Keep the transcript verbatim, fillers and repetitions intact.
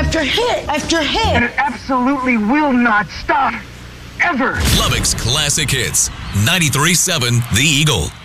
after hit after hit. And it absolutely will not stop. Ever. Lubbock's Classic Hits. ninety-three point seven The Eagle.